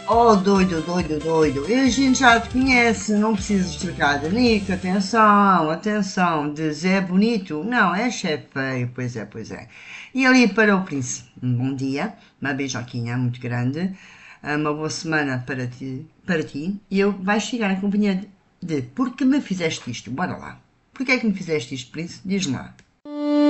Oh, doido, doido, doido. A gente já te conhece, não precisas trocar de nick. Atenção, atenção. De Zé Bonito. Não, é chefe feio. Pois é, pois é. E ali para o príncipe. Um bom dia, uma beijoquinha muito grande, uma boa semana para ti. E eu vais chegar em companhia de porque me fizeste isto. Bora lá. Porquê é que me fizeste isto, príncipe? Diz-me lá.